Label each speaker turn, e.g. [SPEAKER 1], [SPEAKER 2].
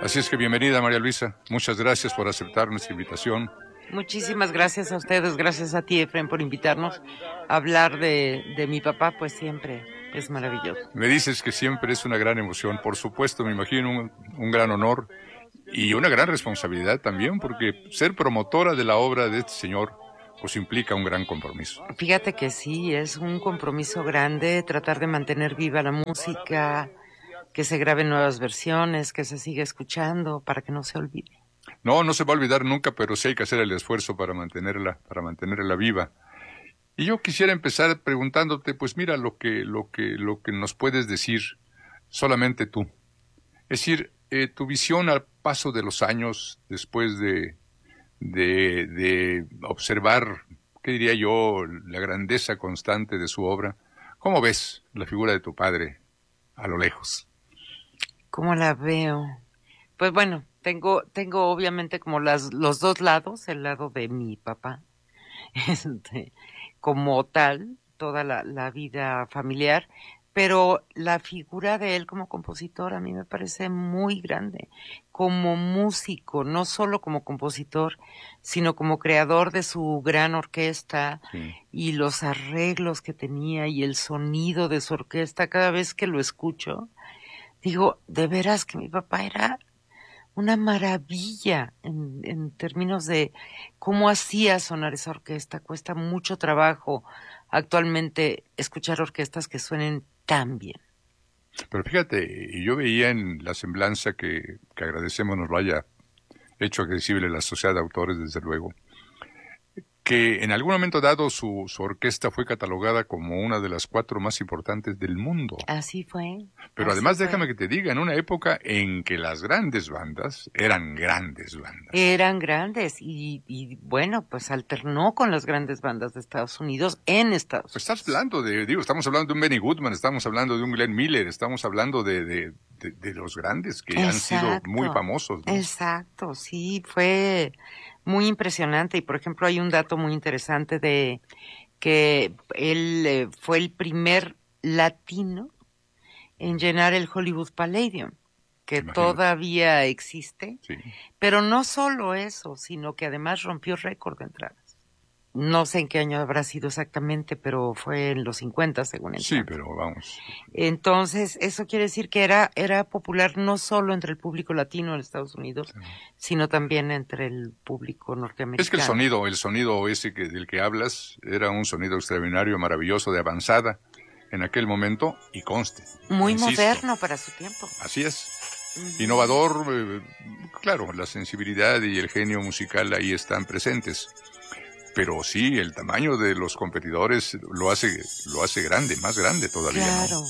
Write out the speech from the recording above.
[SPEAKER 1] Así es que bienvenida, María Luisa. Muchas gracias por aceptar nuestra invitación.
[SPEAKER 2] Muchísimas gracias a ustedes, gracias a ti, Efraín, por invitarnos a hablar de mi papá, pues siempre es maravilloso.
[SPEAKER 1] Me dices que siempre es una gran emoción, por supuesto, me imagino un gran honor y una gran responsabilidad también, porque ser promotora de la obra de este señor pues implica un gran compromiso.
[SPEAKER 2] Fíjate que sí, es un compromiso grande tratar de mantener viva la música, que se graben nuevas versiones, que se siga escuchando para que no se olvide.
[SPEAKER 1] No se va a olvidar nunca, pero sí hay que hacer el esfuerzo para mantenerla viva. Y yo quisiera empezar preguntándote, pues mira lo que nos puedes decir solamente tú. Es decir, tu visión al paso de los años, después de observar, ¿qué diría yo?, la grandeza constante de su obra. ¿Cómo ves la figura de tu padre a lo lejos?
[SPEAKER 2] ¿Cómo la veo? Pues bueno, tengo obviamente como los dos lados, el lado de mi papá, como tal, toda la vida familiar, pero la figura de él como compositor a mí me parece muy grande, como músico, no solo como compositor, sino como creador de su gran orquesta, sí, y los arreglos que tenía y el sonido de su orquesta. Cada vez que lo escucho, digo, de veras que mi papá era una maravilla en términos de cómo hacía sonar esa orquesta. Cuesta mucho trabajo actualmente escuchar orquestas que suenen tan bien.
[SPEAKER 1] Pero fíjate, yo veía en la semblanza que agradecemos nos lo haya hecho accesible la Sociedad de Autores, desde luego, que en algún momento dado su orquesta fue catalogada como una de las 4 más importantes del mundo.
[SPEAKER 2] Así fue.
[SPEAKER 1] Pero
[SPEAKER 2] así
[SPEAKER 1] además
[SPEAKER 2] fue.
[SPEAKER 1] Déjame que te diga, en una época en que las grandes bandas eran grandes bandas.
[SPEAKER 2] Eran grandes y bueno, pues alternó con las grandes bandas de Estados Unidos en Estados Unidos.
[SPEAKER 1] Pues estás hablando estamos hablando de un Benny Goodman, estamos hablando de un Glenn Miller, estamos hablando de los grandes que han sido muy famosos, ¿no?
[SPEAKER 2] Exacto, sí, fue muy impresionante. Y por ejemplo hay un dato muy interesante de que él fue el primer latino en llenar el Hollywood Palladium, que imagínate, todavía existe, sí, pero no solo eso, sino que además rompió récord de entradas. No sé en qué año habrá sido exactamente, pero fue en los 50, según entiendo.
[SPEAKER 1] Sí, pero vamos.
[SPEAKER 2] Entonces, eso quiere decir que era popular no solo entre el público latino en Estados Unidos, sí, sino también entre el público norteamericano.
[SPEAKER 1] Es que el sonido ese del que hablas era un sonido extraordinario, maravilloso, de avanzada en aquel momento, y conste.
[SPEAKER 2] Muy moderno para su tiempo.
[SPEAKER 1] Así es. Innovador, claro, la sensibilidad y el genio musical ahí están presentes. Pero sí, el tamaño de los competidores lo hace grande, más grande todavía.
[SPEAKER 2] Claro,
[SPEAKER 1] ¿no?